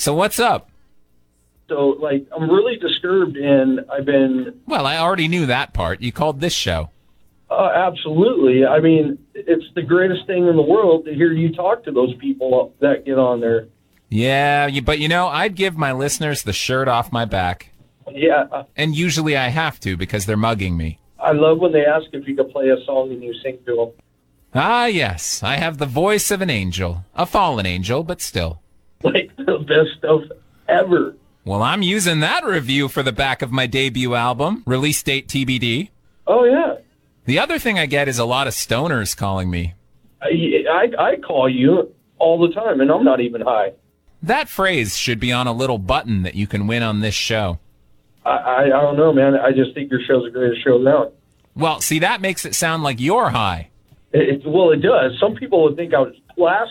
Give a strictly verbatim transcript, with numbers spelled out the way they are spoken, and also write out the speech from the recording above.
So what's up? So, like, I'm really disturbed, and I've been... Well, I already knew that part. You called this show. Uh, absolutely. I mean, it's the greatest thing in the world to hear you talk to those people that get on there. Yeah, you, but you know, I'd give my listeners the shirt off my back. Yeah. And usually I have to because they're mugging me. I love when they ask if you could play a song and you sing to them. Ah, yes. I have the voice of an angel. A fallen angel, but still. Like the best stuff ever. Well, I'm using that review for the back of my debut album, release date T B D. Oh, yeah. The other thing I get is a lot of stoners calling me. I, I, I call you all the time, and I'm not even high. That phrase should be on a little button that you can win on this show. I, I, I don't know, man. I just think your show's the greatest show now. Well, see, that makes it sound like you're high. It, it, well, it does. Some people would think I was blasted.